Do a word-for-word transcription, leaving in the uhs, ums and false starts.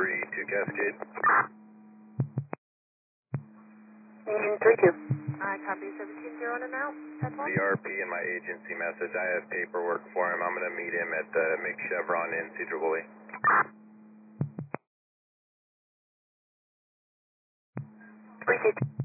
three to Cascade. Union three two. I copy seventeen zero on and out. That's one. The R P in my agency message. I have paperwork for him. I'm going to meet him at the McChevron in Cedar Woolley. three two.